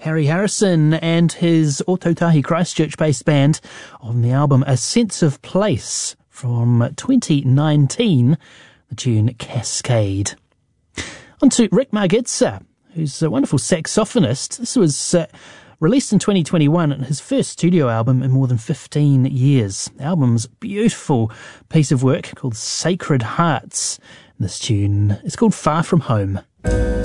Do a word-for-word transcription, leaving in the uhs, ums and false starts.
Harry Harrison and his Ototahi Christchurch-based band on the album A Sense of Place from twenty nineteen, the tune Cascade. On to Rick Margitsa, who's a wonderful saxophonist. This was uh, released in twenty twenty-one, and his first studio album in more than fifteen years. The album's a beautiful piece of work called Sacred Hearts. And this tune is called Far From Home.